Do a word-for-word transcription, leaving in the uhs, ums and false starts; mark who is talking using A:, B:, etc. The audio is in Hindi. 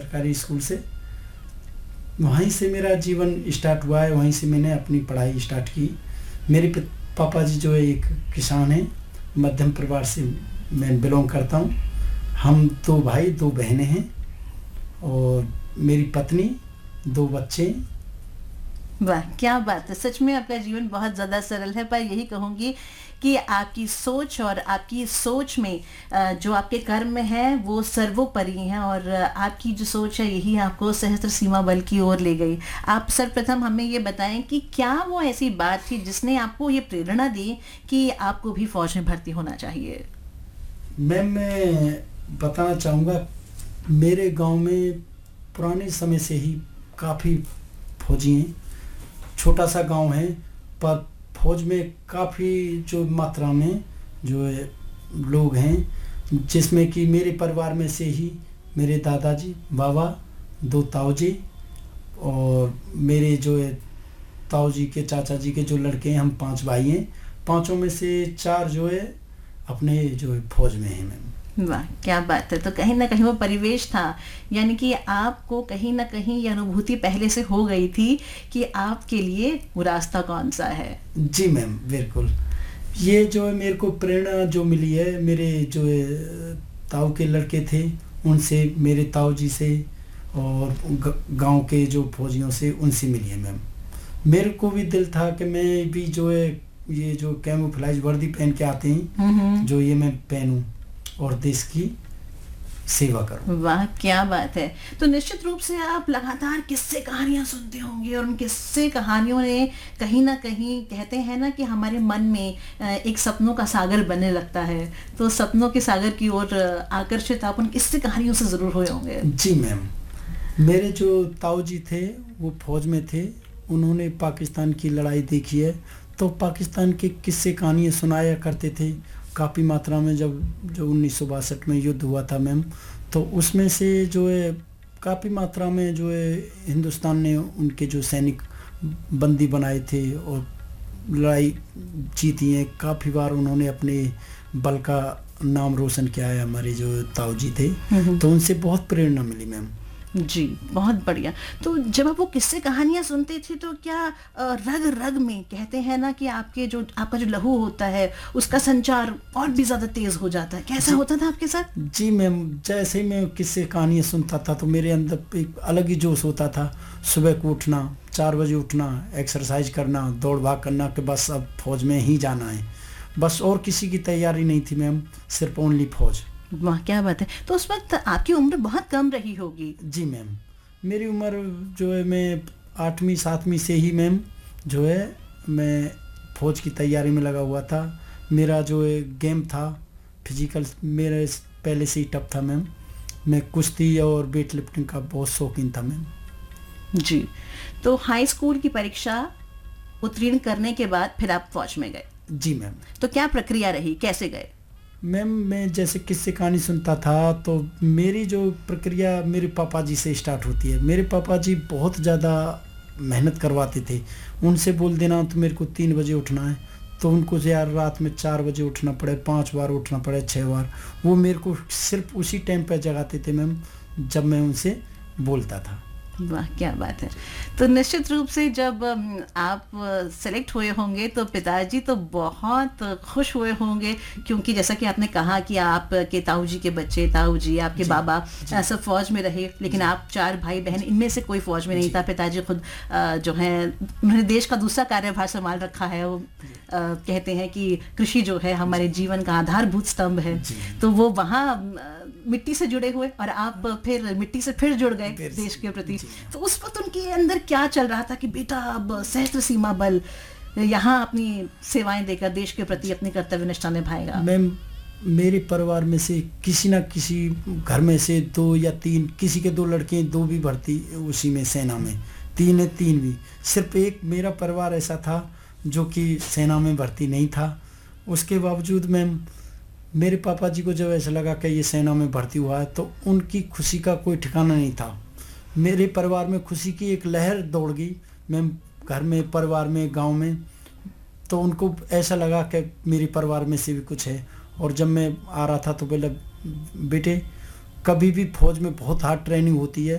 A: सरकारी स्कूल से। वहीं से मेरा जीवन स्टार्ट हुआ है, वहीं से मैंने अपनी पढ़ाई स्टार्ट की। मेरे पापा जी जो है एक किसान हैं, मध्यम परिवार से मैं बिलोंग करता हूँ। हम दो भाई दो बहनें हैं और मेरी पत्नी, दो बच्चे।
B: वाह, क्या बात है। सच में आपका जीवन बहुत ज़्यादा सरल है, पर यही कहूँगी कि आपकी सोच और आपकी सोच में जो आपके कर्म है वो सर्वोपरि हैं, और आपकी जो सोच है यही आपको सशस्त्र सीमा बल की ओर ले गई। आप सर्वप्रथम हमें ये बताएं कि क्या वो ऐसी बात थी जिसने आपको ये प्रेरणा दी कि आपको भी फौज में भर्ती होना चाहिए?
A: मैम, मैं बताना चाहूँगा, मेरे गांव में पुराने समय से ही काफ़ी फौजी हैं। छोटा सा गांव है, पर फौज में काफ़ी जो मात्रा में जो है लोग हैं, जिसमें कि मेरे परिवार में से ही मेरे दादाजी, बाबा, दो ताऊ जी और मेरे जो है ताऊ जी के चाचा जी के जो लड़के हैं, हम पांच भाई हैं। पांचों में से चार जो है अपने जो है फौज में हैं। मैम,
B: वाह, क्या बात है। तो कहीं ना कहीं वो परिवेश था, यानी कि आपको कहीं ना कहीं ये अनुभूति पहले से हो गई थी कि आपके लिए वो रास्ता कौन सा है।
A: जी मैम, बिल्कुल। ये जो है मेरे को प्रेरणा जो मिली है, मेरे जो है ताऊ के लड़के थे उनसे, मेरे ताऊ जी से और गांव के जो फौजियों से, उनसे मिली है। मैम, मेरे को भी दिल था कि मैं भी जो है ये जो कैमोफ्लेज वर्दी पहन के आते हैं, जो ये मैं पहनूं और देश की सेवा करूं।
B: वाह, क्या बात है। तो निश्चित रूप से आप लगातार किस्से कहानियां सुनते होंगे, और उन किस्से कहानियों ने कहीं ना कहीं, कहते हैं ना कि हमारे मन में एक सपनों का सागर बनने लगता है। तो सपनों के सागर की ओर आकर्षित आप उन किस्से कहानियों से जरूर हुए होंगे।
A: जी मैम, मेरे जो ताऊ जी थे वो फौज में थे, उन्होंने पाकिस्तान की लड़ाई देखी है, तो पाकिस्तान के किस्से कहानियाँ सुनाया करते थे काफ़ी मात्रा में। जब जो उन्नीस सौ बासठ में युद्ध हुआ था मैम, तो उसमें से जो है काफ़ी मात्रा में जो है हिंदुस्तान ने उनके जो सैनिक बंदी बनाए थे और लड़ाई जीती है। काफ़ी बार उन्होंने अपने बल का नाम रोशन किया है, हमारे जो ताऊ जी थे। तो उनसे बहुत प्रेरणा मिली मैम।
B: जी, बहुत बढ़िया। तो जब आप वो किस्से कहानियां सुनते थे, तो क्या रग रग में, कहते हैं ना कि आपके जो आपका जो लहू होता है उसका संचार और भी ज़्यादा तेज हो जाता है, कैसा होता था आपके साथ?
A: जी मैम, जैसे ही मैं किस्से कहानियां सुनता था तो मेरे अंदर एक अलग ही जोश होता था। सुबह को उठना, चार बजे उठना, एक्सरसाइज करना, दौड़ भाग करना कि बस अब फौज में ही जाना है, बस। और किसी की तैयारी नहीं थी मैम, सिर्फ ओनली फौज।
B: वाह, क्या बात है। तो उस वक्त आपकी उम्र बहुत कम रही होगी?
A: जी मैम, मेरी उम्र जो है, मैं आठवीं सातवीं से ही मैम जो है मैं फौज की तैयारी में लगा हुआ था। मेरा जो है गेम था फिजिकल, मेरे पहले से ही टफ था मैम। मैं कुश्ती और वेट लिफ्टिंग का बहुत शौकीन था मैम।
B: जी, तो हाई स्कूल की परीक्षा उत्तीर्ण करने के बाद फिर आप फौज में गए?
A: जी मैम।
B: तो क्या प्रक्रिया रही, कैसे गए?
A: मैम, मैं जैसे किस्से कहानी सुनता था तो मेरी जो प्रक्रिया मेरे पापा जी से स्टार्ट होती है। मेरे पापा जी बहुत ज़्यादा मेहनत करवाते थे। उनसे बोल देना तो मेरे को तीन बजे उठना है, तो उनको यार रात में चार बजे उठना पड़े, पांच बार उठना पड़े, छः बार, वो मेरे को सिर्फ उसी टाइम पर जगाते थे मैम जब मैं उनसे बोलता था।
B: वाह, क्या बात है। तो निश्चित रूप से जब आप सेलेक्ट हुए होंगे तो पिताजी तो बहुत खुश हुए होंगे, क्योंकि जैसा कि आपने कहा कि आपके ताऊ जी के बच्चे, ताऊ जी, आपके जी, बाबा जी, सब फौज में रहे, लेकिन आप चार भाई बहन, इनमें से कोई फौज में नहीं था। पिताजी खुद जो है, उन्होंने देश का दूसरा कार्यभार संभाल रखा है। वो कहते हैं कि कृषि जो है हमारे जीवन का आधारभूत स्तंभ है, तो वो वहाँ मिट्टी से जुड़े हुए, और आप फिर मिट्टी से फिर जुड़ गए देश के प्रति। तो उस वक्त उनके अंदर क्या चल रहा था कि बेटा अब सशस्त्र सीमा बल यहाँ अपनी सेवाएं देकर देश के प्रति अपनी कर्तव्य निष्ठा निभाएगा?
A: मैम, मेरे परिवार में से किसी ना किसी घर में से दो या तीन, किसी के दो लड़के, दो भी भर्ती उसी में सेना में, तीन है तीन भी। सिर्फ एक मेरा परिवार ऐसा था जो कि सेना में भर्ती नहीं था। उसके बावजूद मैम मेरे पापा जी को जब ऐसा लगा कि ये सेना में भर्ती हुआ है तो उनकी खुशी का कोई ठिकाना नहीं था। मेरे परिवार में खुशी की एक लहर दौड़ गई मैम, घर में, परिवार में, गांव में। तो उनको ऐसा लगा कि मेरे परिवार में से भी कुछ है। और जब मैं आ रहा था तो बोला, बेटे कभी भी फौज में बहुत हार्ड ट्रेनिंग होती है,